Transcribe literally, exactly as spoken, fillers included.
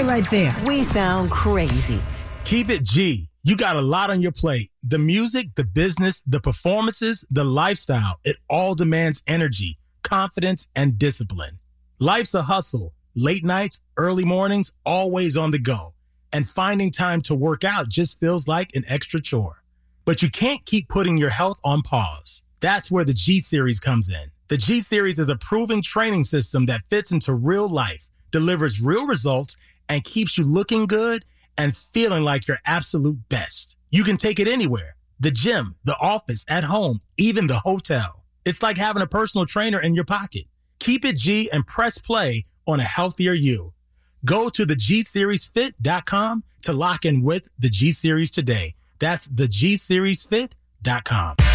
Stay right there. We sound crazy. Keep it G. You got a lot on your plate. The music, the business, the performances, the lifestyle. It all demands energy, confidence, and discipline. Life's a hustle. Late nights, early mornings, always on the go. And finding time to work out just feels like an extra chore. But you can't keep putting your health on pause. That's where the G-Series comes in. The G-Series is a proven training system that fits into real life, delivers real results, and keeps you looking good and feeling like your absolute best. You can take it anywhere. The gym, the office, at home, even the hotel. It's like having a personal trainer in your pocket. Keep it G and press play on a healthier you. Go to the G series fit dot com to lock in with the G-Series today. That's the G series fit dot com.